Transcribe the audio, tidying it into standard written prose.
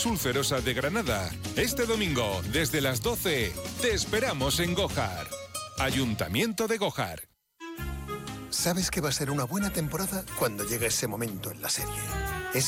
Ulcerosa de Granada. Este domingo, desde las 12, te esperamos en Gójar. Ayuntamiento de Gójar. Sabes que va a ser una buena temporada cuando llegue ese momento en la serie.